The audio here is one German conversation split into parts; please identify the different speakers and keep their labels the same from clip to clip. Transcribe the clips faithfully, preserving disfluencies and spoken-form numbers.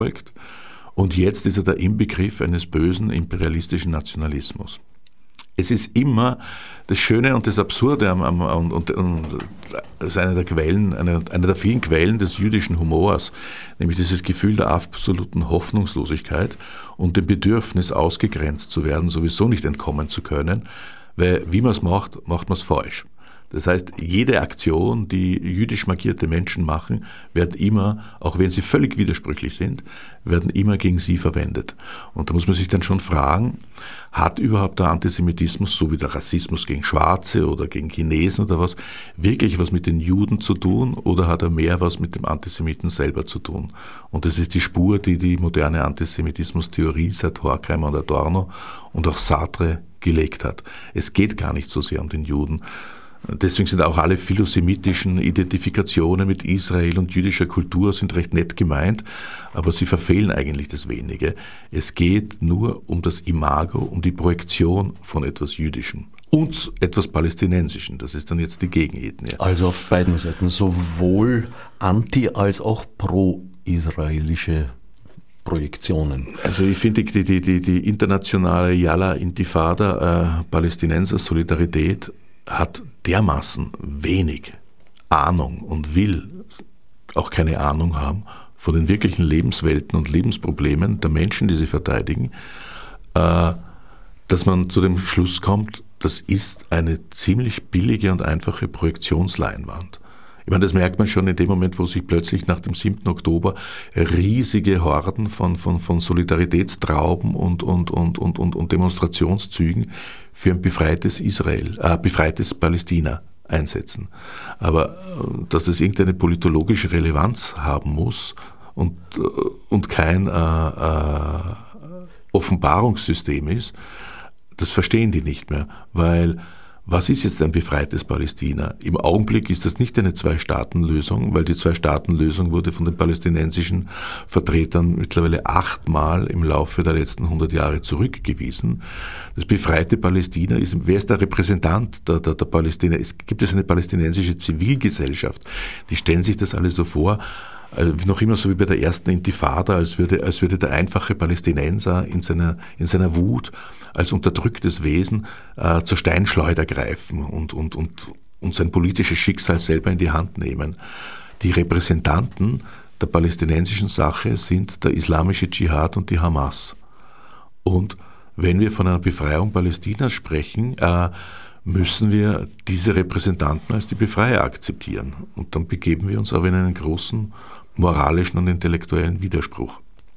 Speaker 1: folgt. Und jetzt ist er der Inbegriff eines bösen imperialistischen Nationalismus. Es ist immer das Schöne und das Absurde am, am, und, und, und das ist eine der Quellen, eine, eine der vielen Quellen des jüdischen Humors, nämlich dieses Gefühl der absoluten Hoffnungslosigkeit und dem Bedürfnis, ausgegrenzt zu werden, sowieso nicht entkommen zu können, weil wie man es macht, macht man es falsch. Das heißt, jede Aktion, die jüdisch markierte Menschen machen, werden immer, auch wenn sie völlig widersprüchlich sind, werden immer gegen sie verwendet. Und da muss man sich dann schon fragen, hat überhaupt der Antisemitismus, so wie der Rassismus gegen Schwarze oder gegen Chinesen oder was, wirklich was mit den Juden zu tun oder hat er mehr was mit dem Antisemiten selber zu tun? Und das ist die Spur, die die moderne Antisemitismus-Theorie seit Horkheimer und Adorno und auch Sartre gelegt hat. Es geht gar nicht so sehr um den Juden. Deswegen sind auch alle philosemitischen Identifikationen mit Israel und jüdischer Kultur sind recht nett gemeint, aber sie verfehlen eigentlich das Wenige. Es geht nur um das Imago, um die Projektion von etwas Jüdischem und etwas Palästinensischem. Das ist dann jetzt die Gegenethnie.
Speaker 2: Also auf beiden Seiten, sowohl anti- als auch pro-israelische Projektionen.
Speaker 1: Also ich finde die, die, die, die internationale Yalla Intifada, äh, Palästinenser Solidarität, hat dermaßen wenig Ahnung und will auch keine Ahnung haben von den wirklichen Lebenswelten und Lebensproblemen der Menschen, die sie verteidigen, äh, dass man zu dem Schluss kommt, das ist eine ziemlich billige und einfache Projektionsleinwand. Ich meine, das merkt man schon in dem Moment, wo sich plötzlich nach dem siebten Oktober riesige Horden von, von, von Solidaritätstrauben und, und, und, und, und, und Demonstrationszügen für ein befreites Israel, äh, befreites Palästina einsetzen. Aber dass das irgendeine politologische Relevanz haben muss und, und kein äh, äh, Offenbarungssystem ist, das verstehen die nicht mehr, weil was ist jetzt ein befreites Palästina? Im Augenblick ist das nicht eine Zwei-Staaten-Lösung, weil die Zwei-Staaten-Lösung wurde von den palästinensischen Vertretern mittlerweile achtmal im Laufe der letzten hundert Jahre zurückgewiesen. Das befreite Palästina ist, wer ist der Repräsentant der, der, der Palästina? Es gibt es eine palästinensische Zivilgesellschaft. Die stellen sich das alle so vor, noch immer so wie bei der ersten Intifada, als würde, als würde der einfache Palästinenser in seiner, in seiner Wut als unterdrücktes Wesen äh, zur Steinschleuder greifen und, und, und, und sein politisches Schicksal selber in die Hand nehmen. Die Repräsentanten der palästinensischen Sache sind der islamische Dschihad und die Hamas. Und wenn wir von einer Befreiung Palästinas sprechen, äh, müssen wir diese Repräsentanten als die Befreier akzeptieren. Und dann begeben wir uns aber in einen großen moralischen und intellektuellen Widerspruch.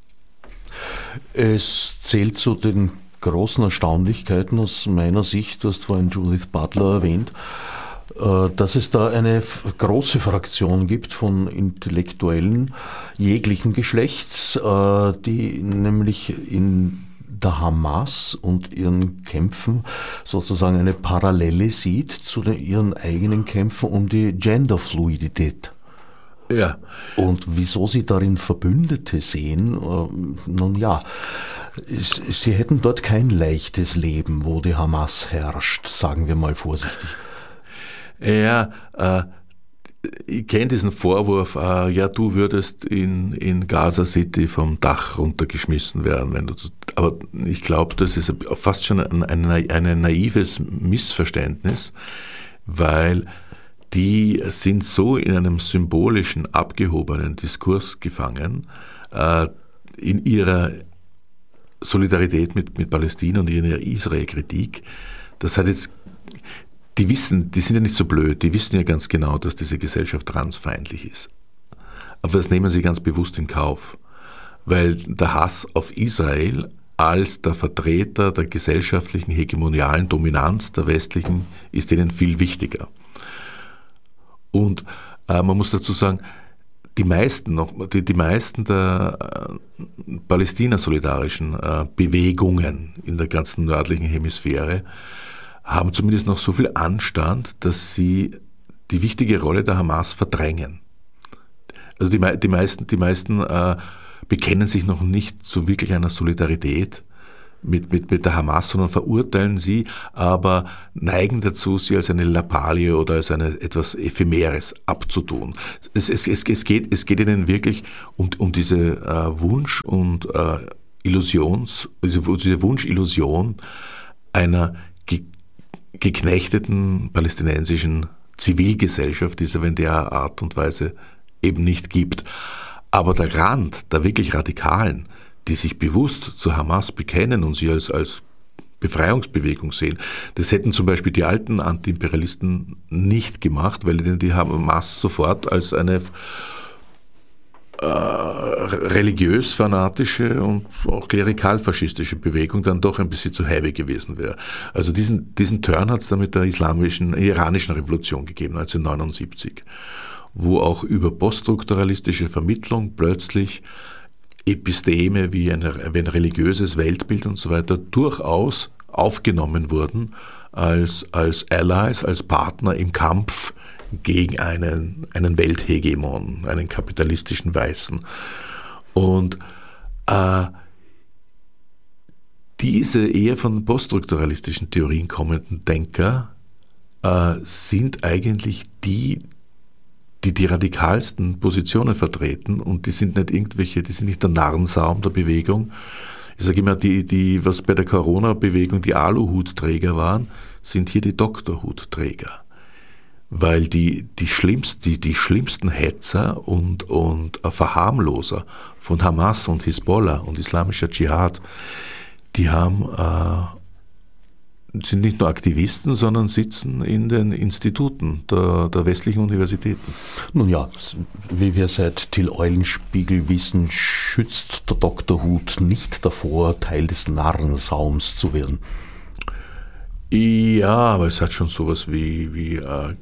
Speaker 2: Es zählt zu den großen Erstaunlichkeiten aus meiner Sicht, du hast vorhin Judith Butler erwähnt, dass es da eine große Fraktion gibt von Intellektuellen jeglichen Geschlechts, die nämlich in der Hamas und ihren Kämpfen sozusagen eine Parallele sieht zu den, ihren eigenen Kämpfen um die Genderfluidität.
Speaker 1: Ja.
Speaker 2: Und wieso sie darin Verbündete sehen, äh, nun ja, es, sie hätten dort kein leichtes Leben, wo die Hamas herrscht, sagen wir mal vorsichtig.
Speaker 1: Ja, äh, ich kenne diesen Vorwurf, äh, ja, du würdest in, in Gaza City vom Dach runtergeschmissen werden, wenn du, aber ich glaube, das ist fast schon ein, ein, ein naives Missverständnis, weil die sind so in einem symbolischen, abgehobenen Diskurs gefangen, äh, in ihrer Solidarität mit, mit Palästina und in ihrer Israel-Kritik. Das hat jetzt, die wissen, die sind ja nicht so blöd, die wissen ja ganz genau, dass diese Gesellschaft transfeindlich ist. Aber das nehmen sie ganz bewusst in Kauf, weil der Hass auf Israel als der Vertreter der gesellschaftlichen hegemonialen Dominanz der westlichen ist ihnen viel wichtiger. Und äh, man muss dazu sagen, die meisten, noch, die, die meisten der äh, palästina-solidarischen äh, Bewegungen in der ganzen nördlichen Hemisphäre haben zumindest noch so viel Anstand, dass sie die wichtige Rolle der Hamas verdrängen. Also die, die meisten, die meisten äh, bekennen sich noch nicht zu wirklich einer Solidarität mit, mit, mit der Hamas, sondern verurteilen sie, aber neigen dazu, sie als eine Lappalie oder als eine etwas Ephemeres abzutun. Es, es, es, es, geht, es geht ihnen wirklich um, um diese äh, Wunsch- und äh, Illusions, also diese Wunschillusion einer ge, geknechteten palästinensischen Zivilgesellschaft, die es aber in der Art und Weise eben nicht gibt. Aber der Rand der wirklich Radikalen, die sich bewusst zur Hamas bekennen und sie als, als Befreiungsbewegung sehen. Das hätten zum Beispiel die alten Antiimperialisten nicht gemacht, weil die Hamas sofort als eine äh, religiös-fanatische und auch klerikal-faschistische Bewegung dann doch ein bisschen zu heavy gewesen wäre. Also diesen, diesen Turn hat es dann mit der islamischen, iranischen Revolution gegeben, neunzehnhundertneunundsiebzig, wo auch über poststrukturalistische Vermittlung plötzlich Episteme wie, eine, wie ein religiöses Weltbild und so weiter durchaus aufgenommen wurden als, als Allies, als Partner im Kampf gegen einen, einen Welthegemon, einen kapitalistischen Weißen. Und äh, diese eher von poststrukturalistischen Theorien kommenden Denker äh, sind eigentlich die, die die radikalsten Positionen vertreten, und die sind nicht irgendwelche, die sind nicht der Narrensaum der Bewegung. Ich sage immer, die, die, was bei der Corona-Bewegung die Aluhutträger waren, sind hier die Doktorhutträger. Weil die, die, schlimmst, die, die schlimmsten Hetzer und, und Verharmloser von Hamas und Hisbollah und islamischer Dschihad, die haben äh, sind nicht nur Aktivisten, sondern sitzen in den Instituten der, der westlichen Universitäten.
Speaker 2: Nun ja, wie wir seit Till Eulenspiegel wissen, schützt der Doktorhut nicht davor, Teil des Narrensaums zu werden.
Speaker 1: Ja, aber es hat schon sowas wie, wie äh,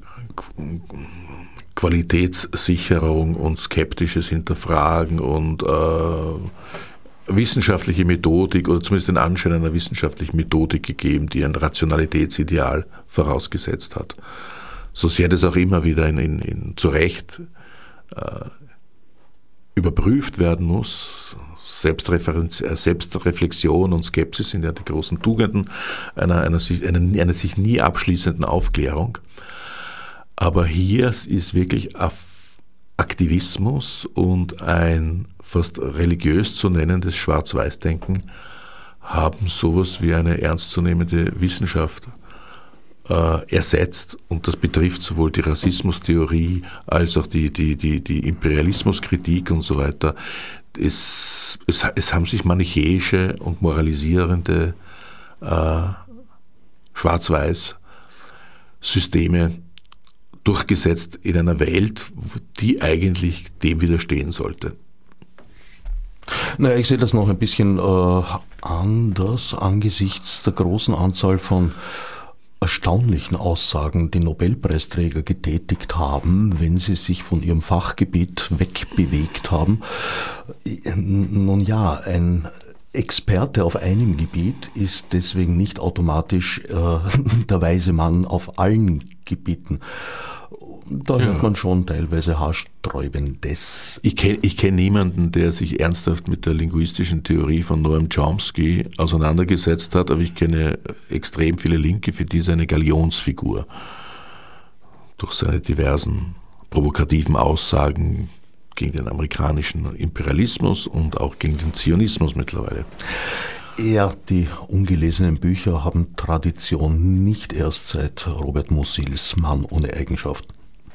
Speaker 1: Qualitätssicherung und skeptisches Hinterfragen und äh, wissenschaftliche Methodik oder zumindest den Anschein einer wissenschaftlichen Methodik gegeben, die ein Rationalitätsideal vorausgesetzt hat. So sehr das auch immer wieder in, in, in, zu Recht äh, überprüft werden muss. Selbstreferenz, äh, Selbstreflexion und Skepsis sind ja die großen Tugenden einer, einer, einer, einer sich nie abschließenden Aufklärung. Aber hier ist wirklich Aktivismus und ein fast religiös zu nennendes Schwarz-Weiß-Denken haben sowas wie eine ernstzunehmende Wissenschaft äh, ersetzt, und das betrifft sowohl die Rassismustheorie als auch die, die, die, die Imperialismuskritik und so weiter. Es, es, es haben sich manichäische und moralisierende äh, Schwarz-Weiß-Systeme durchgesetzt in einer Welt, die eigentlich dem widerstehen sollte.
Speaker 2: Naja, ich sehe das noch ein bisschen äh, anders angesichts der großen Anzahl von erstaunlichen Aussagen, die Nobelpreisträger getätigt haben, wenn sie sich von ihrem Fachgebiet wegbewegt haben. Nun ja, ein Experte auf einem Gebiet ist deswegen nicht automatisch äh, der weise Mann auf allen Gebieten. Da hört ja. man schon teilweise Haarsträubendes.
Speaker 1: Ich kenne ich kenn niemanden, der sich ernsthaft mit der linguistischen Theorie von Noam Chomsky auseinandergesetzt hat, aber ich kenne extrem viele Linke, für die ist eine Galionsfigur. Durch seine diversen provokativen Aussagen gegen den amerikanischen Imperialismus und auch gegen den Zionismus mittlerweile.
Speaker 2: Ja, die ungelesenen Bücher haben Tradition, nicht erst seit Robert Musils Mann ohne Eigenschaft.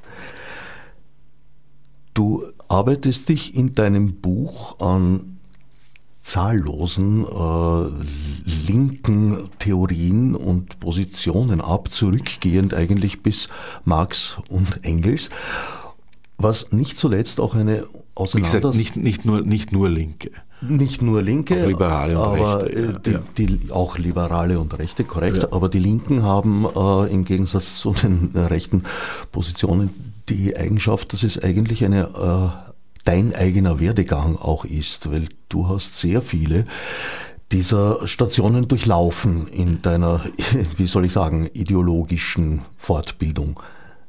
Speaker 2: Du arbeitest dich in deinem Buch an zahllosen äh, linken Theorien und Positionen ab, zurückgehend eigentlich bis Marx und Engels, was nicht zuletzt auch eine Auseinandersetzung...
Speaker 1: Wie gesagt, nicht, nicht, nur, nicht nur Linke.
Speaker 2: Nicht nur Linke,
Speaker 1: auch Liberale und
Speaker 2: aber
Speaker 1: Rechte, ja,
Speaker 2: die,
Speaker 1: ja.
Speaker 2: Die, auch Liberale und Rechte, korrekt.
Speaker 1: Ja.
Speaker 2: Aber die Linken haben äh, im Gegensatz zu den äh, rechten Positionen die Eigenschaft, dass es eigentlich eine, äh, dein eigener Werdegang auch ist, weil du hast sehr viele dieser Stationen durchlaufen in deiner, wie soll ich sagen, ideologischen Fortbildung.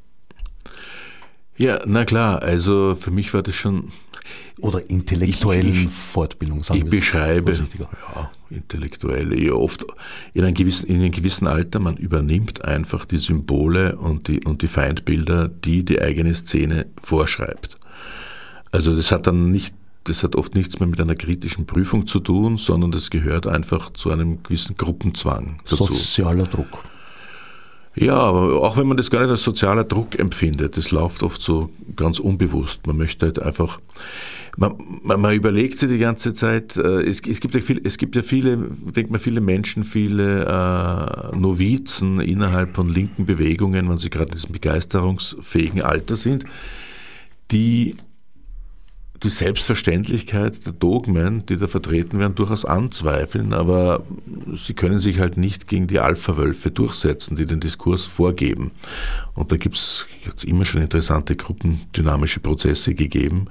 Speaker 1: Ja, na klar, also für mich war das schon...
Speaker 2: Oder intellektuellen
Speaker 1: ich,
Speaker 2: Fortbildung, sagen
Speaker 1: ich
Speaker 2: wir
Speaker 1: beschreibe,
Speaker 2: vorsichtiger.
Speaker 1: ja, Intellektuelle, oft in einem gewissen, in einem gewissen Alter, man übernimmt einfach die Symbole und die, und die Feindbilder, die die eigene Szene vorschreibt. Also das hat dann nicht, das hat oft nichts mehr mit einer kritischen Prüfung zu tun, sondern das gehört einfach zu einem gewissen Gruppenzwang dazu.
Speaker 2: Sozialer Druck.
Speaker 1: Ja, aber auch wenn man das gar nicht als sozialer Druck empfindet, das läuft oft so ganz unbewusst. Man möchte halt einfach, man, man, man überlegt sich die ganze Zeit, äh, es, es, gibt ja viel, es gibt ja viele, denkt man, viele Menschen, viele äh, Novizen innerhalb von linken Bewegungen, wenn sie gerade in diesem begeisterungsfähigen Alter sind, die die Selbstverständlichkeit der Dogmen, die da vertreten werden, durchaus anzweifeln, aber sie können sich halt nicht gegen die Alpha-Wölfe durchsetzen, die den Diskurs vorgeben. Und da gibt es immer schon interessante gruppendynamische Prozesse gegeben.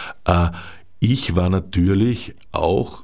Speaker 1: Ich war natürlich auch,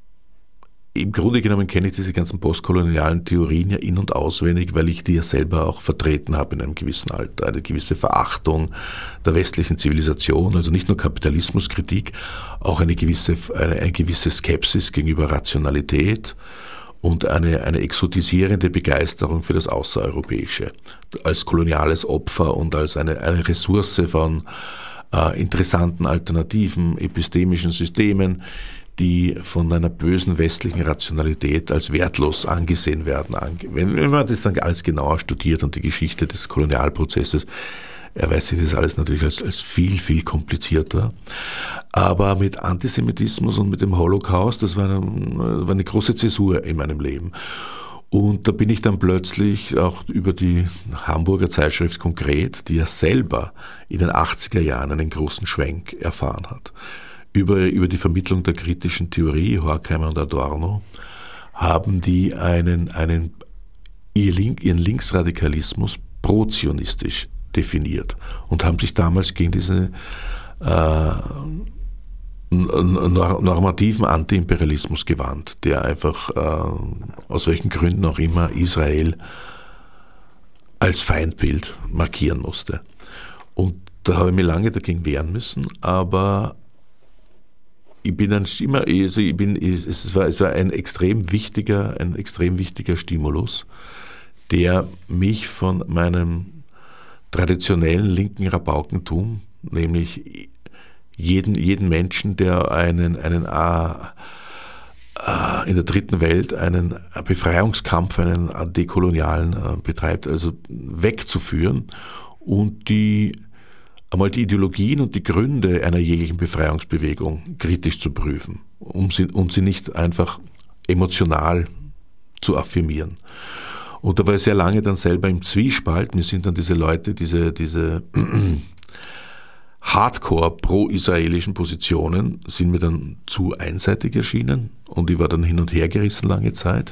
Speaker 1: im Grunde genommen kenne ich diese ganzen postkolonialen Theorien ja in- und auswendig, weil ich die ja selber auch vertreten habe in einem gewissen Alter. Eine gewisse Verachtung der westlichen Zivilisation, also nicht nur Kapitalismuskritik, auch eine gewisse, eine, eine gewisse Skepsis gegenüber Rationalität und eine, eine exotisierende Begeisterung für das Außereuropäische als koloniales Opfer und als eine, eine Ressource von äh, interessanten alternativen epistemischen Systemen, die von einer bösen westlichen Rationalität als wertlos angesehen werden. Wenn man das dann alles genauer studiert und die Geschichte des Kolonialprozesses, erweist sich das alles natürlich als, als viel, viel komplizierter. Aber mit Antisemitismus und mit dem Holocaust, das war eine, war eine große Zäsur in meinem Leben. Und da bin ich dann plötzlich auch über die Hamburger Zeitschrift Konkret, die ja selber in den achtziger Jahren einen großen Schwenk erfahren hat, Über, über die Vermittlung der kritischen Theorie, Horkheimer und Adorno, haben die einen, einen, ihren Linksradikalismus prozionistisch definiert und haben sich damals gegen diesen äh, normativen Antiimperialismus gewandt, der einfach äh, aus welchen Gründen auch immer Israel als Feindbild markieren musste. Und da habe ich mich lange dagegen wehren müssen, aber Ich bin dann immer, also ich bin, es war, es war ein extrem wichtiger, ein extrem wichtiger Stimulus, der mich von meinem traditionellen linken Rabaukentum, nämlich jeden, jeden Menschen, der einen, einen in der dritten Welt einen Befreiungskampf, einen dekolonialen betreibt, also wegzuführen und die einmal die Ideologien und die Gründe einer jeglichen Befreiungsbewegung kritisch zu prüfen, um sie, um sie nicht einfach emotional zu affirmieren. Und da war ich sehr lange dann selber im Zwiespalt. Mir sind dann diese Leute, diese, diese hardcore pro-israelischen Positionen, sind mir dann zu einseitig erschienen und ich war dann hin und her gerissen lange Zeit.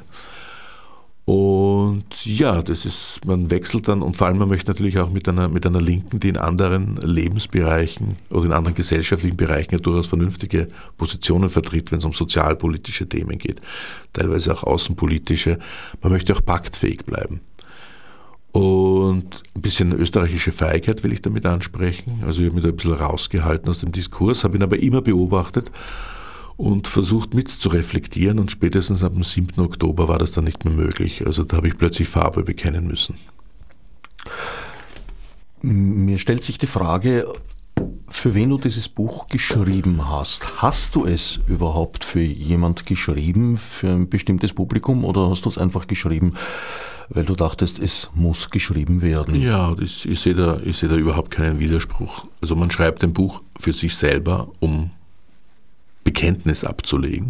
Speaker 1: Und ja, das ist, man wechselt dann und vor allem man möchte natürlich auch mit einer, mit einer Linken, die in anderen Lebensbereichen oder in anderen gesellschaftlichen Bereichen ja durchaus vernünftige Positionen vertritt, wenn es um sozialpolitische Themen geht, teilweise auch außenpolitische. Man möchte auch paktfähig bleiben. Und ein bisschen österreichische Feigheit will ich damit ansprechen. Also ich habe mich da ein bisschen rausgehalten aus dem Diskurs, habe ihn aber immer beobachtet und versucht mitzureflektieren und spätestens ab dem siebten Oktober war das dann nicht mehr möglich. Also da habe ich plötzlich Farbe bekennen müssen.
Speaker 2: Mir stellt sich die Frage, für wen du dieses Buch geschrieben hast. Hast du es überhaupt für jemand geschrieben, für ein bestimmtes Publikum, oder hast du es einfach geschrieben, weil du dachtest, es muss geschrieben werden?
Speaker 1: Ja, das, ich sehe da, ich sehe da überhaupt keinen Widerspruch. Also man schreibt ein Buch für sich selber, um Bekenntnis abzulegen,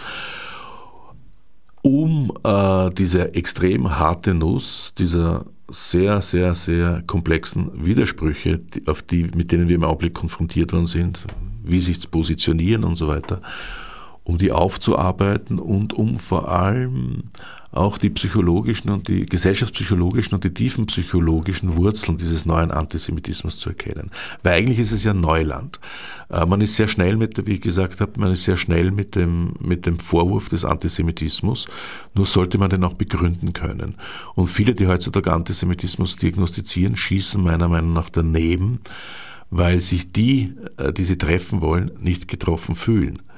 Speaker 1: um äh, diese extrem harte Nuss, dieser sehr, sehr, sehr komplexen Widersprüche, die, auf die, mit denen wir im Augenblick konfrontiert worden sind, wie sich zu positionieren und so weiter, um die aufzuarbeiten und um vor allem auch die psychologischen und die gesellschaftspsychologischen und die tiefenpsychologischen Wurzeln dieses neuen Antisemitismus zu erkennen. Weil eigentlich ist es ja Neuland. Man ist sehr schnell mit, wie ich gesagt habe, man ist sehr schnell mit dem, mit dem Vorwurf des Antisemitismus, nur sollte man den auch begründen können. Und viele, die heutzutage Antisemitismus diagnostizieren, schießen meiner Meinung nach daneben, weil sich die, die sie treffen wollen, nicht getroffen fühlen.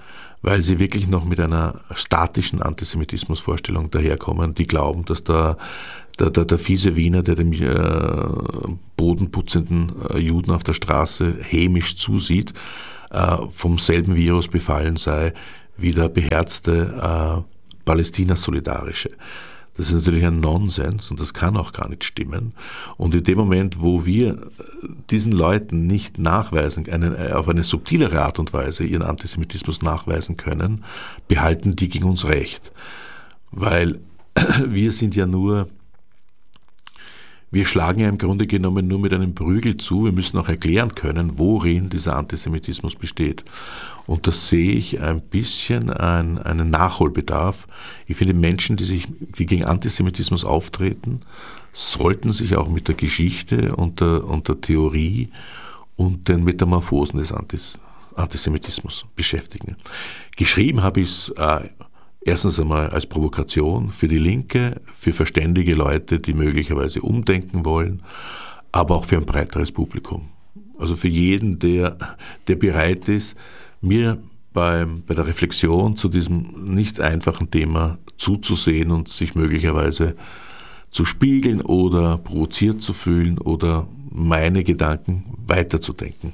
Speaker 1: weil sie wirklich noch mit einer statischen Antisemitismusvorstellung daherkommen, die glauben, dass der, der, der, der fiese Wiener, der dem äh, bodenputzenden äh, Juden auf der Straße hämisch zusieht, äh, vom selben Virus befallen sei wie der beherzte äh, Palästina-Solidarische. Das ist natürlich ein Nonsens und das kann auch gar nicht stimmen. Und in dem Moment, wo wir diesen Leuten nicht nachweisen, eine, auf eine subtilere Art und Weise ihren Antisemitismus nachweisen können, behalten die gegen uns Recht. Weil wir sind ja nur, wir schlagen ja im Grunde genommen nur mit einem Prügel zu. Wir müssen auch erklären können, worin dieser Antisemitismus besteht. Und da sehe ich ein bisschen ein, einen Nachholbedarf. Ich finde, Menschen, die sich, die gegen Antisemitismus auftreten, sollten sich auch mit der Geschichte und der, und der Theorie und den Metamorphosen des Antis, Antisemitismus beschäftigen. Geschrieben habe ich es äh, erstens einmal als Provokation für die Linke, für verständige Leute, die möglicherweise umdenken wollen, aber auch für ein breiteres Publikum. Also für jeden, der, der bereit ist, mir beim, bei der Reflexion zu diesem nicht einfachen Thema zuzusehen und sich möglicherweise zu spiegeln oder provoziert zu fühlen oder meine Gedanken weiterzudenken.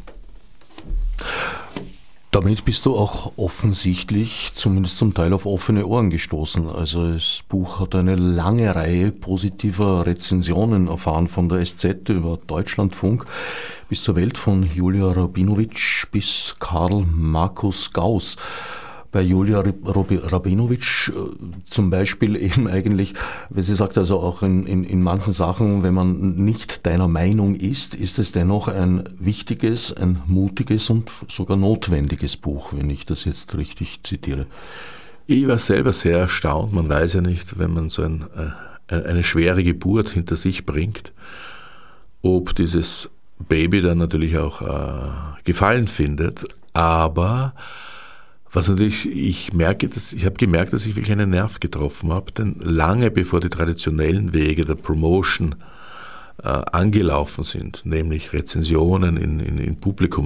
Speaker 2: Damit bist du auch offensichtlich, zumindest zum Teil, auf offene Ohren gestoßen. Also das Buch hat eine lange Reihe positiver Rezensionen erfahren, von der S Z über Deutschlandfunk bis zur Welt, von Julia Rabinowitsch bis Karl Markus Gauss. Bei Julia Rabinowitsch zum Beispiel eben eigentlich, weil sie sagt, also auch in, in, in manchen Sachen, wenn man nicht deiner Meinung ist, ist es dennoch ein wichtiges, ein mutiges und sogar notwendiges Buch, wenn ich das jetzt richtig zitiere.
Speaker 1: Ich war selber sehr erstaunt. Man weiß ja nicht, wenn man so ein, eine schwere Geburt hinter sich bringt, ob dieses Baby dann natürlich auch äh, Gefallen findet, aber was natürlich, ich merke, dass, ich habe gemerkt, dass ich wirklich einen Nerv getroffen habe, denn lange bevor die traditionellen Wege der Promotion äh, angelaufen sind, nämlich Rezensionen in, in, in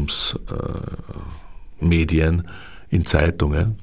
Speaker 1: Publikumsmedien, äh, in Zeitungen,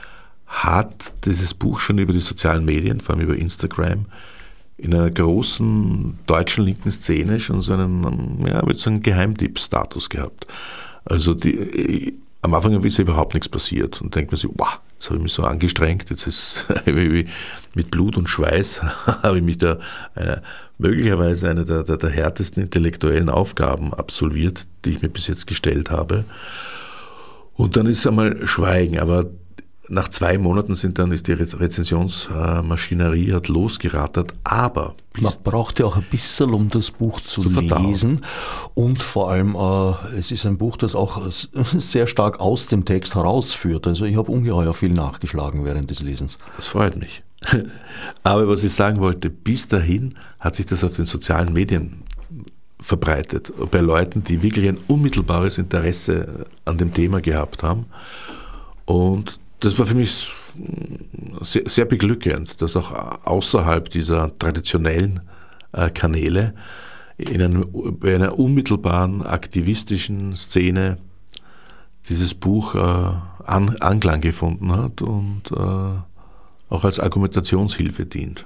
Speaker 1: hat dieses Buch schon über die sozialen Medien, vor allem über Instagram, in einer großen deutschen linken Szene schon so einen, ja, so einen Geheimtipp-Status gehabt. Also die, am Anfang ist ja überhaupt nichts passiert und denkt man sich, wow, jetzt habe ich mich so angestrengt, jetzt ist mit Blut und Schweiß habe ich mich da äh, möglicherweise eine der, der, der härtesten intellektuellen Aufgaben absolviert, die ich mir bis jetzt gestellt habe. Und dann ist einmal Schweigen, aber nach zwei Monaten sind dann ist die Rezensionsmaschinerie hat losgerattert, aber
Speaker 2: man braucht ja auch ein bisschen, um das Buch zu, zu lesen, und vor allem äh, es ist ein Buch, das auch sehr stark aus dem Text herausführt. Also ich habe ungeheuer viel nachgeschlagen während des Lesens.
Speaker 1: Das freut mich. Aber was ich sagen wollte, bis dahin hat sich das auf den sozialen Medien verbreitet, bei Leuten, die wirklich ein unmittelbares Interesse an dem Thema gehabt haben, und das war für mich sehr, sehr beglückend, dass auch außerhalb dieser traditionellen äh, Kanäle in einem, bei einer unmittelbaren aktivistischen Szene dieses Buch äh, an, Anklang gefunden hat und äh, auch als Argumentationshilfe dient.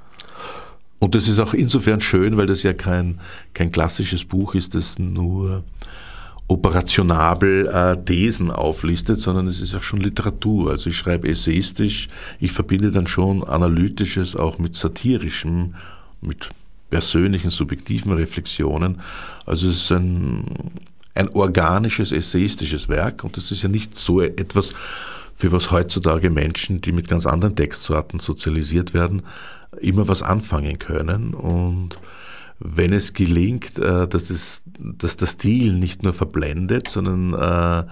Speaker 1: Und das ist auch insofern schön, weil das ja kein, kein klassisches Buch ist, das nur operationabel äh, Thesen auflistet, sondern es ist auch schon Literatur. Also ich schreibe essayistisch, ich verbinde dann schon Analytisches auch mit satirischem, mit persönlichen, subjektiven Reflexionen. Also es ist ein, ein organisches, essayistisches Werk, und das ist ja nicht so etwas, für was heutzutage Menschen, die mit ganz anderen Textsorten sozialisiert werden, immer was anfangen können. Und wenn es gelingt, dass, es, dass der Stil nicht nur verblendet, sondern äh,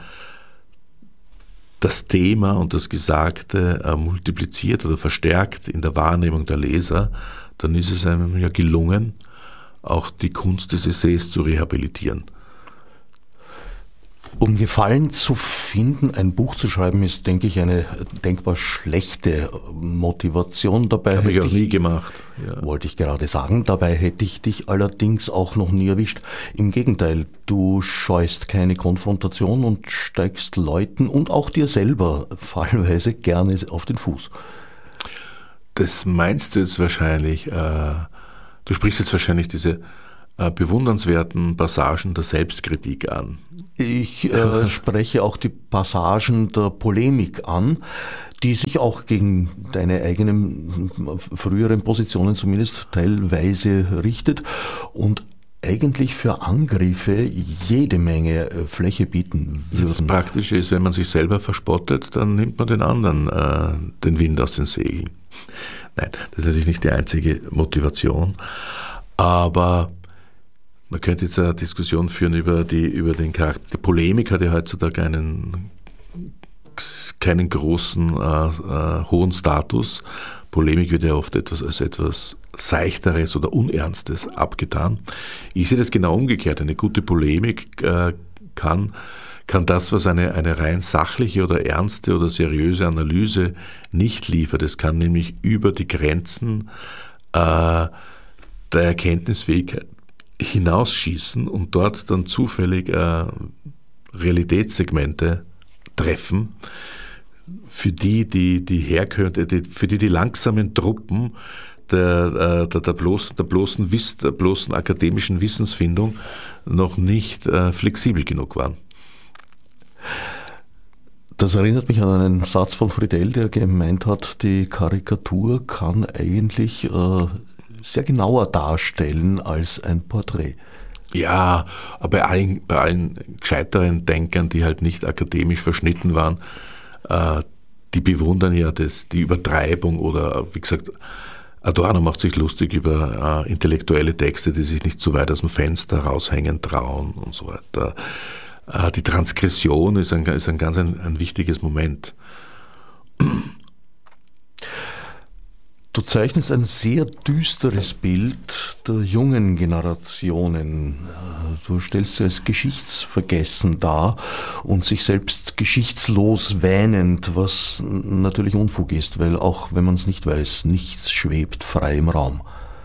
Speaker 1: das Thema und das Gesagte äh, multipliziert oder verstärkt in der Wahrnehmung der Leser, dann ist es einem ja gelungen, auch die Kunst des Essays zu rehabilitieren.
Speaker 2: Um Gefallen zu finden, ein Buch zu schreiben, ist, denke ich, eine denkbar schlechte Motivation. Dabei
Speaker 1: Habe ich auch
Speaker 2: ich,
Speaker 1: nie gemacht. Ja.
Speaker 2: Wollte ich gerade sagen, dabei hätte ich dich allerdings auch noch nie erwischt. Im Gegenteil, du scheust keine Konfrontation und steigst Leuten und auch dir selber fallweise gerne auf den Fuß.
Speaker 1: Das meinst du jetzt wahrscheinlich, äh, du sprichst jetzt wahrscheinlich diese äh, bewundernswerten Passagen der Selbstkritik an.
Speaker 2: Ich äh, spreche auch die Passagen der Polemik an, die sich auch gegen deine eigenen früheren Positionen zumindest teilweise richtet und eigentlich für Angriffe jede Menge Fläche bieten würden.
Speaker 1: Das Praktische ist, wenn man sich selber verspottet, dann nimmt man den anderen äh, den Wind aus den Segeln. Nein, das ist natürlich nicht die einzige Motivation, aber man könnte jetzt eine Diskussion führen über, die, über den Charakter. Die Polemik hat ja heutzutage einen, keinen großen, äh, äh, hohen Status. Polemik wird ja oft etwas als etwas Seichteres oder Unernstes abgetan. Ich sehe das genau umgekehrt. Eine gute Polemik äh, kann, kann das, was eine, eine rein sachliche oder ernste oder seriöse Analyse nicht liefert. Es kann nämlich über die Grenzen äh, der Erkenntnisfähigkeit hinausschießen und dort dann zufällig äh, Realitätssegmente treffen, für die die, die Herkömmlinge, die, für die die langsamen Truppen der, der, der, bloßen, der, bloßen, Wiss, der bloßen akademischen Wissensfindung noch nicht äh, flexibel genug waren.
Speaker 2: Das erinnert mich an einen Satz von Friedel, der gemeint hat, die Karikatur kann eigentlich äh, sehr genauer darstellen als ein Porträt.
Speaker 1: Ja, aber bei allen, bei allen gescheiteren Denkern, die halt nicht akademisch verschnitten waren, äh, die bewundern ja das, die Übertreibung oder, wie gesagt, Adorno macht sich lustig über äh, intellektuelle Texte, die sich nicht zu weit aus dem Fenster raushängen trauen und so weiter. Äh, die Transgression ist ein, ist ein ganz ein, ein wichtiges Moment.
Speaker 2: Du zeichnest ein sehr düsteres Bild der jungen Generationen. Du stellst sie als geschichtsvergessen dar und sich selbst geschichtslos wähnend, was natürlich Unfug ist, weil auch wenn man es nicht weiß, nichts schwebt frei im Raum.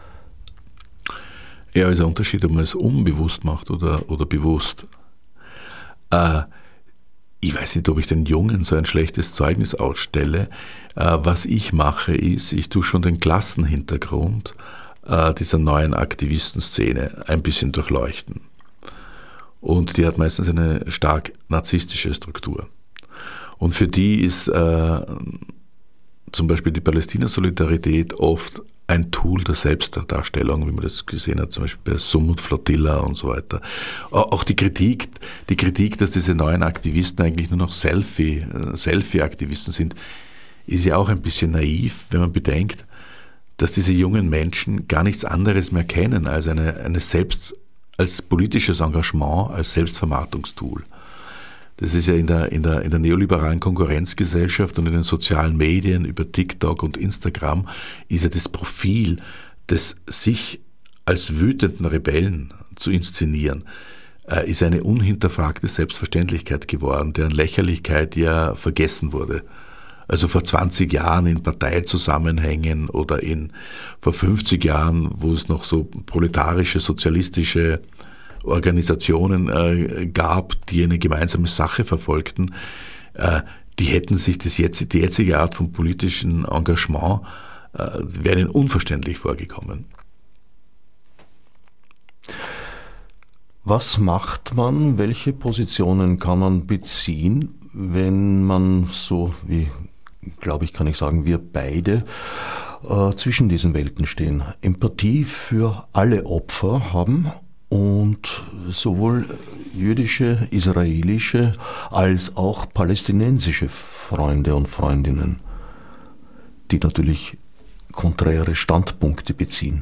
Speaker 1: Ja, ist ein Unterschied, ob man es unbewusst macht oder, oder bewusst. Äh, Ich weiß nicht, ob ich den Jungen so ein schlechtes Zeugnis ausstelle. Was ich mache, ist, ich tue schon den Klassenhintergrund dieser neuen Aktivistenszene ein bisschen durchleuchten. Und die hat meistens eine stark narzisstische Struktur. Und für die ist äh, zum Beispiel die Palästina-Solidarität oft ein Tool der Selbstdarstellung, wie man das gesehen hat, zum Beispiel bei Sumut Flotilla und so weiter. Auch die Kritik, die Kritik, dass diese neuen Aktivisten eigentlich nur noch Selfie, Selfie-Aktivisten sind, ist ja auch ein bisschen naiv, wenn man bedenkt, dass diese jungen Menschen gar nichts anderes mehr kennen als eine, eine selbst, als politisches Engagement, als Selbstvermarktungstool. Das ist ja in der, in der, in der neoliberalen Konkurrenzgesellschaft und in den sozialen Medien über TikTok und Instagram ist ja das Profil des sich als wütenden Rebellen zu inszenieren, äh, ist eine unhinterfragte Selbstverständlichkeit geworden, deren Lächerlichkeit ja vergessen wurde. Also vor zwanzig Jahren in Parteizusammenhängen oder in vor fünfzig Jahren, wo es noch so proletarische, sozialistische Organisationen äh, gab, die eine gemeinsame Sache verfolgten, äh, die hätten sich das jetzt, die jetzige Art von politischem Engagement äh, wäre ihnen unverständlich vorgekommen.
Speaker 2: Was macht man, welche Positionen kann man beziehen, wenn man so, wie glaube ich, kann ich sagen, wir beide äh, zwischen diesen Welten stehen, Empathie für alle Opfer haben und sowohl jüdische, israelische als auch palästinensische Freunde und Freundinnen, die natürlich konträre Standpunkte beziehen?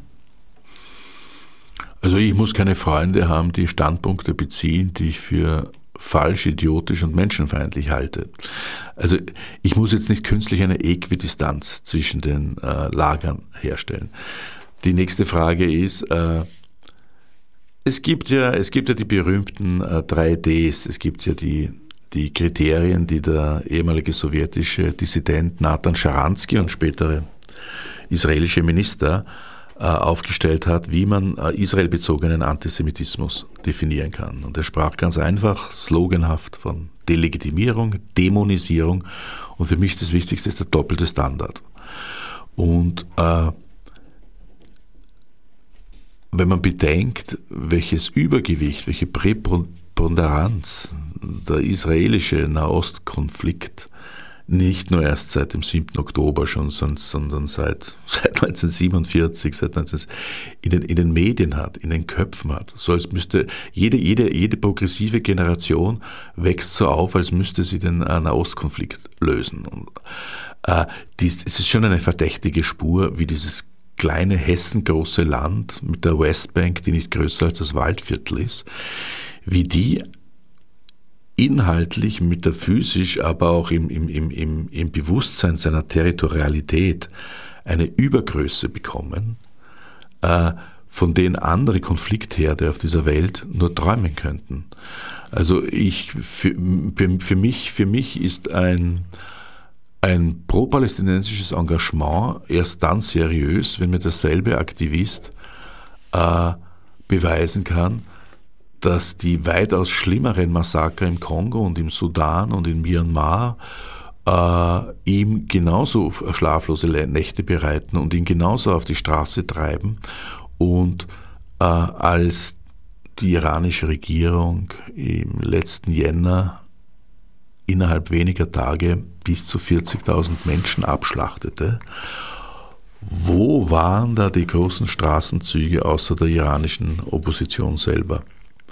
Speaker 1: Also ich muss keine Freunde haben, die Standpunkte beziehen, die ich für falsch, idiotisch und menschenfeindlich halte. Also ich muss jetzt nicht künstlich eine Äquidistanz zwischen den äh, Lagern herstellen. Die nächste Frage ist, äh, Es gibt ja, es gibt ja die berühmten äh, drei Ds. Es gibt ja die, die Kriterien, die der ehemalige sowjetische Dissident Nathan Sharansky und spätere israelische Minister äh, aufgestellt hat, wie man äh, israelbezogenen Antisemitismus definieren kann. Und er sprach ganz einfach, sloganhaft von Delegitimierung, Dämonisierung und für mich das Wichtigste ist der doppelte Standard. Und äh, wenn man bedenkt, welches Übergewicht, welche Präponderanz der israelische Nahostkonflikt nicht nur erst seit dem siebten Oktober schon, sondern seit, seit neunzehnhundertsiebenundvierzig, seit neunzehn, in, den, in den Medien hat, in den Köpfen hat. So als müsste jede, jede, jede progressive Generation wächst so auf, als müsste sie den äh, Nahostkonflikt lösen. Und, äh, dies, es ist schon eine verdächtige Spur, wie dieses kleine hessengroße Land mit der Westbank, die nicht größer als das Waldviertel ist, wie die inhaltlich, metaphysisch, aber auch im, im, im, im Bewusstsein seiner Territorialität eine Übergröße bekommen, äh, von denen andere Konfliktherde auf dieser Welt nur träumen könnten. Also ich, für, für, mich, für mich ist ein Ein pro-palästinensisches Engagement erst dann seriös, wenn mir derselbe Aktivist äh, beweisen kann, dass die weitaus schlimmeren Massaker im Kongo und im Sudan und in Myanmar äh, ihm genauso schlaflose Nächte bereiten und ihn genauso auf die Straße treiben und äh, als die iranische Regierung im letzten Jänner innerhalb weniger Tage bis zu vierzigtausend Menschen abschlachtete. Wo waren da die großen Straßenzüge außer der iranischen Opposition selber?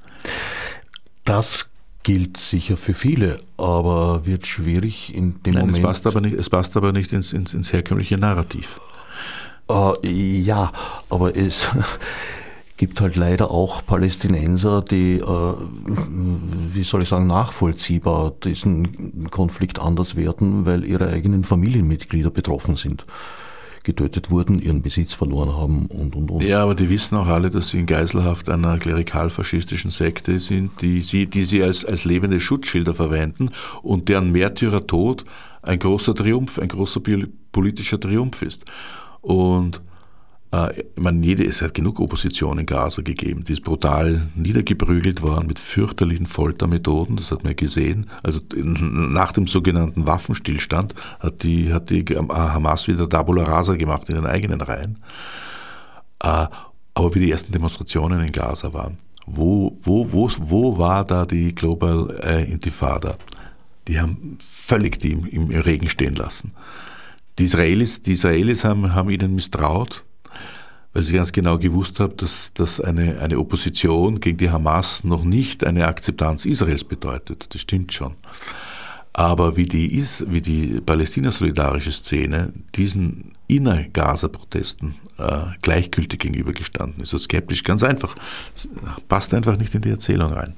Speaker 2: Das gilt sicher für viele, aber wird schwierig in dem
Speaker 1: Nein,
Speaker 2: Moment.
Speaker 1: Es passt aber nicht, es passt aber nicht ins, ins, ins herkömmliche Narrativ.
Speaker 2: Äh, ja, aber es gibt halt leider auch Palästinenser, die, äh, wie soll ich sagen, nachvollziehbar diesen Konflikt anders werten, weil ihre eigenen Familienmitglieder betroffen sind, getötet wurden, ihren Besitz verloren haben und, und, und.
Speaker 1: Ja, aber die wissen auch alle, dass sie in Geiselhaft einer klerikal-faschistischen Sekte sind, die sie, die sie als, als lebende Schutzschilder verwenden und deren Märtyrertod ein großer Triumph, ein großer politischer Triumph ist. Und Ich meine, jede, es hat genug Opposition in Gaza gegeben, die ist brutal niedergeprügelt worden mit fürchterlichen Foltermethoden, das hat man gesehen. Also nach dem sogenannten Waffenstillstand hat die, hat die Hamas wieder Tabula Rasa gemacht in den eigenen Reihen. Aber wie die ersten Demonstrationen in Gaza waren, wo, wo, wo, wo war da die Global Intifada? Die haben völlig die im, im Regen stehen lassen. Die Israelis, die Israelis haben, haben ihnen misstraut, weil sie ganz genau gewusst haben, dass, dass eine, eine Opposition gegen die Hamas noch nicht eine Akzeptanz Israels bedeutet. Das stimmt schon. Aber wie die, Is, wie die palästinasolidarische Szene diesen Inner-Gaza-Protesten äh, gleichgültig gegenübergestanden ist, so skeptisch, ganz einfach, passt einfach nicht in die Erzählung rein.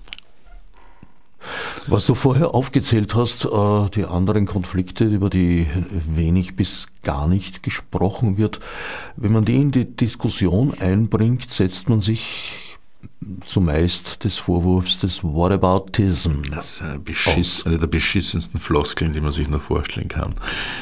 Speaker 2: Was du vorher aufgezählt hast, die anderen Konflikte, über die wenig bis gar nicht gesprochen wird, wenn man die in die Diskussion einbringt, setzt man sich zumeist des Vorwurfs des Whataboutism.
Speaker 1: Das ist eine, Beschiss, eine der beschissensten Floskeln, die man sich nur vorstellen kann.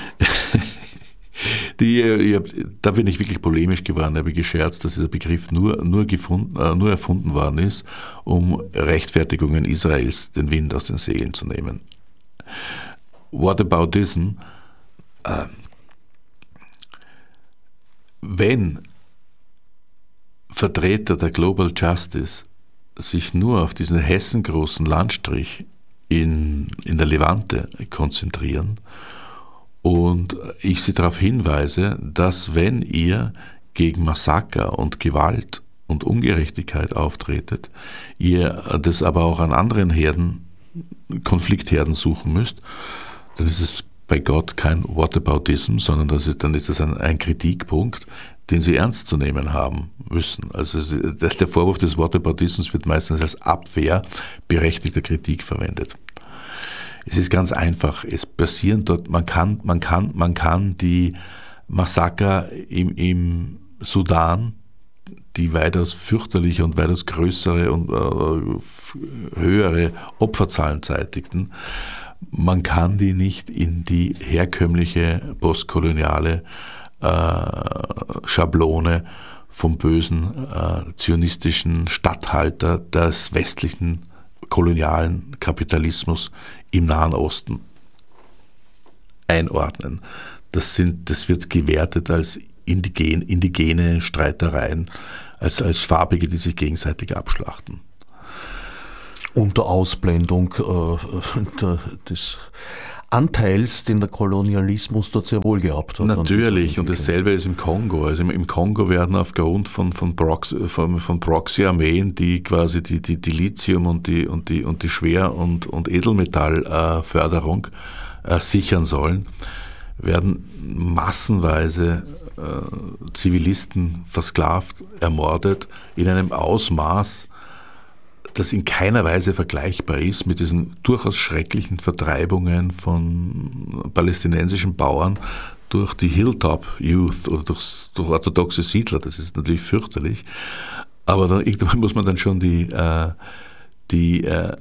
Speaker 1: Die, ich hab, da bin ich wirklich polemisch geworden, da habe ich gescherzt, dass dieser Begriff nur, nur, gefunden, äh, nur erfunden worden ist, um Rechtfertigungen Israels den Wind aus den Segeln zu nehmen. Whataboutism, äh, wenn Vertreter der Global Justice sich nur auf diesen hessengroßen Landstrich in, in der Levante konzentrieren, und ich Sie darauf hinweise, dass wenn ihr gegen Massaker und Gewalt und Ungerechtigkeit auftretet, ihr das aber auch an anderen Herden, Konfliktherden suchen müsst, dann ist es bei Gott kein Whataboutism, sondern das ist, dann ist es ein, ein Kritikpunkt, den Sie ernst zu nehmen haben müssen. Also der Vorwurf des Whataboutisms wird meistens als Abwehr berechtigter Kritik verwendet. Es ist ganz einfach. Es passieren dort, man kann, man kann, man kann die Massaker im, im Sudan, die weitaus fürchterliche und weitaus größere und äh, höhere Opferzahlen zeitigten. Man kann die nicht in die herkömmliche postkoloniale äh, Schablone vom bösen äh, zionistischen Statthalter des westlichen kolonialen Kapitalismus im Nahen Osten einordnen. Das, sind, das wird gewertet als indigen, indigene Streitereien, als, als Farbige, die sich gegenseitig abschlachten.
Speaker 2: Unter Ausblendung äh, der, des Anteils, den der Kolonialismus dort sehr wohl gehabt hat.
Speaker 1: Natürlich, und dasselbe ist im Kongo. Also im, im Kongo werden aufgrund von, von, Proxy, von, von Proxy-Armeen, die quasi die, die, die Lithium- und die, und die, und die Schwer- und, und Edelmetallförderung äh, sichern sollen, werden massenweise äh, Zivilisten versklavt, ermordet, in einem Ausmaß, das in keiner Weise vergleichbar ist mit diesen durchaus schrecklichen Vertreibungen von palästinensischen Bauern durch die Hilltop Youth oder durch, durch orthodoxe Siedler. Das ist natürlich fürchterlich. Aber dann, irgendwann muss man dann schon die, äh, die, äh,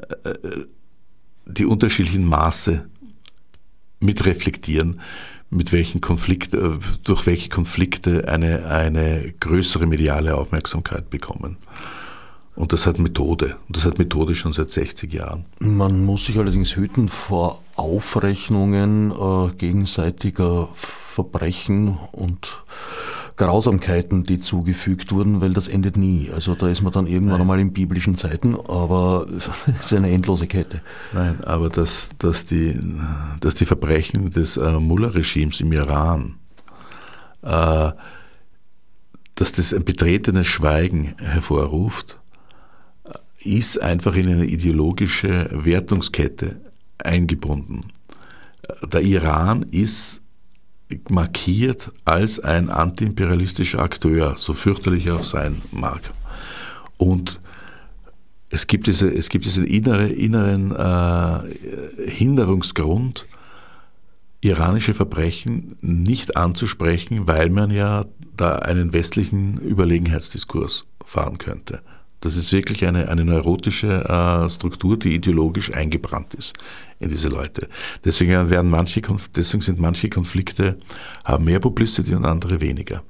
Speaker 1: die unterschiedlichen Maße mit reflektieren, mit welchen Konflikt, durch welche Konflikte eine, eine größere mediale Aufmerksamkeit bekommen. Und das hat Methode. Und das hat Methode schon seit sechzig Jahren.
Speaker 2: Man muss sich allerdings hüten vor Aufrechnungen äh, gegenseitiger Verbrechen und Grausamkeiten, die zugefügt wurden, weil das endet nie. Also da ist man dann irgendwann Nein. einmal in biblischen Zeiten, aber es ist eine endlose Kette.
Speaker 1: Nein, aber dass, dass, die, dass die Verbrechen des äh, Mullah-Regimes im Iran, äh, dass das ein betretenes Schweigen hervorruft, ist einfach in eine ideologische Wertungskette eingebunden. Der Iran ist markiert als ein antiimperialistischer Akteur, so fürchterlich er auch sein mag. Und es gibt, diese, es gibt diesen innere, inneren äh, Hinderungsgrund, iranische Verbrechen nicht anzusprechen, weil man ja da einen westlichen Überlegenheitsdiskurs fahren könnte. Das ist wirklich eine, eine neurotische äh, Struktur, die ideologisch eingebrannt ist in diese Leute. Deswegen, werden manche, deswegen sind manche Konflikte, haben mehr Publicity und andere weniger.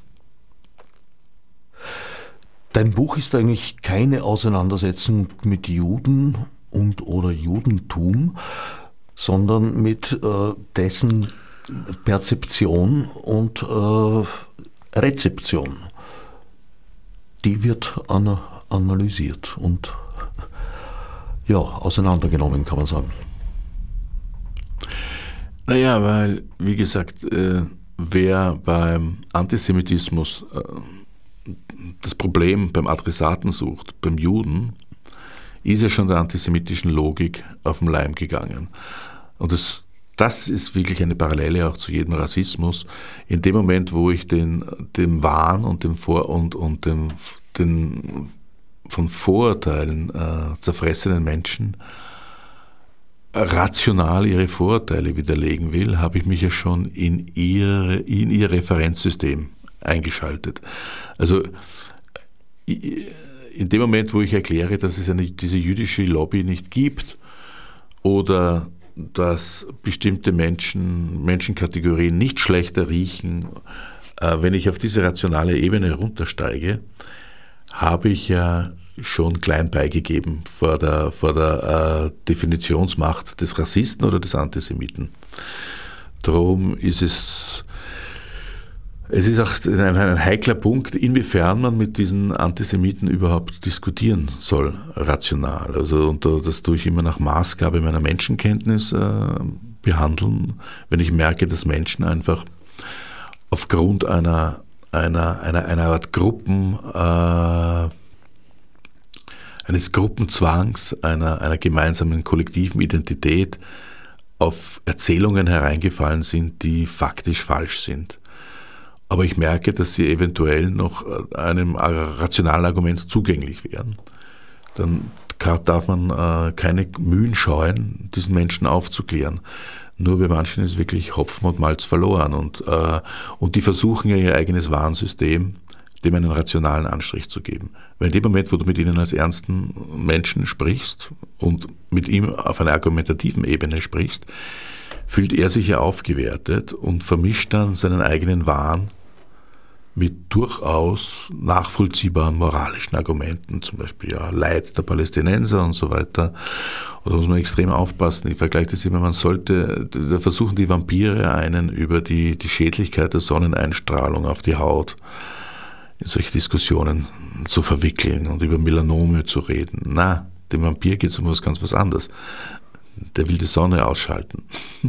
Speaker 2: Dein Buch ist eigentlich keine Auseinandersetzung mit Juden und oder Judentum, sondern mit äh, dessen Perzeption und äh, Rezeption. Die wird an analysiert und ja, auseinandergenommen, kann man sagen.
Speaker 1: Naja, weil, wie gesagt, äh, wer beim Antisemitismus äh, das Problem beim Adressaten sucht, beim Juden, ist ja schon der antisemitischen Logik auf den Leim gegangen. Und das, das ist wirklich eine Parallele auch zu jedem Rassismus. In dem Moment, wo ich den, den Wahn und den, Vor- und, und den, den von Vorurteilen äh, zerfressenen Menschen rational ihre Vorurteile widerlegen will, habe ich mich ja schon in, ihre, in ihr Referenzsystem eingeschaltet. Also in dem Moment, wo ich erkläre, dass es eine, diese jüdische Lobby nicht gibt oder dass bestimmte Menschen, Menschenkategorien nicht schlechter riechen, äh, wenn ich auf diese rationale Ebene runtersteige, habe ich ja schon klein beigegeben vor der, vor der äh, Definitionsmacht des Rassisten oder des Antisemiten. Darum ist es, es ist auch ein, ein heikler Punkt, inwiefern man mit diesen Antisemiten überhaupt diskutieren soll, rational. Also, und das tue ich immer nach Maßgabe meiner Menschenkenntnis äh, behandeln, wenn ich merke, dass Menschen einfach aufgrund einer Einer, einer, einer Art Gruppen, äh, eines Gruppenzwangs, einer, einer gemeinsamen kollektiven Identität auf Erzählungen hereingefallen sind, die faktisch falsch sind. Aber ich merke, dass sie eventuell noch einem rationalen Argument zugänglich wären. Dann darf man äh, keine Mühen scheuen, diesen Menschen aufzuklären. Nur bei manchen ist wirklich Hopfen und Malz verloren und, äh, und die versuchen ja ihr eigenes Warnsystem dem einen rationalen Anstrich zu geben. Weil in dem Moment, wo du mit ihnen als ernsten Menschen sprichst und mit ihm auf einer argumentativen Ebene sprichst, fühlt er sich ja aufgewertet und vermischt dann seinen eigenen Wahn mit durchaus nachvollziehbaren moralischen Argumenten, zum Beispiel ja, Leid der Palästinenser und so weiter. Und da muss man extrem aufpassen. Ich vergleiche das immer, man sollte, da versuchen die Vampire einen über die, die Schädlichkeit der Sonneneinstrahlung auf die Haut in solche Diskussionen zu verwickeln und über Melanome zu reden. Na, dem Vampir geht es um was ganz was anderes. Der will die Sonne ausschalten.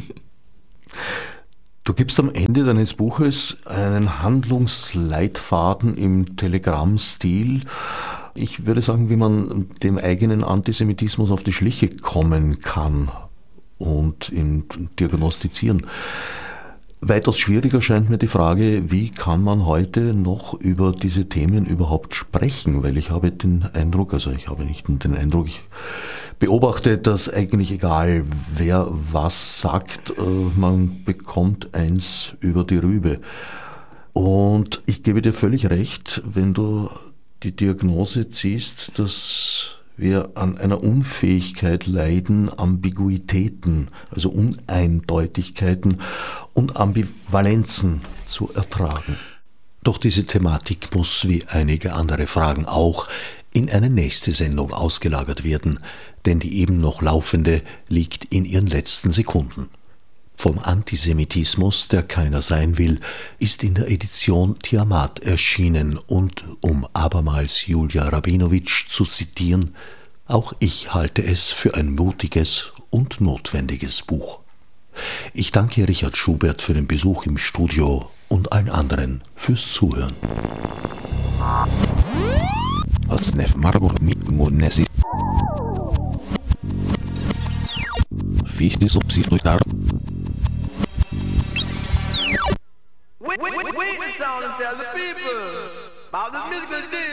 Speaker 2: Du gibst am Ende deines Buches einen Handlungsleitfaden im Telegramm-Stil. Ich würde sagen, wie man dem eigenen Antisemitismus auf die Schliche kommen kann und ihn diagnostizieren. Weitaus schwieriger scheint mir die Frage, wie kann man heute noch über diese Themen überhaupt sprechen? Weil ich habe den Eindruck, also ich habe nicht den Eindruck, ich beobachte, dass eigentlich egal, wer was sagt, man bekommt eins über die Rübe. Und ich gebe dir völlig recht, wenn du die Diagnose ziehst, dass wir an einer Unfähigkeit leiden, Ambiguitäten, also Uneindeutigkeiten und Ambivalenzen zu ertragen.
Speaker 3: Doch diese Thematik muss, wie einige andere Fragen auch, in eine nächste Sendung ausgelagert werden, denn die eben noch laufende liegt in ihren letzten Sekunden. Vom Antisemitismus, der keiner sein will, ist in der Edition Tiamat erschienen und, um abermals Julia Rabinowitsch zu zitieren, auch ich halte es für ein mutiges und notwendiges Buch. Ich danke Richard Schubert für den Besuch im Studio und allen anderen fürs Zuhören.
Speaker 4: Als Nef Marburg mit Monesi. Fichte subsidiar.
Speaker 5: Wait, wait, wait, wait, and tell the people about the musical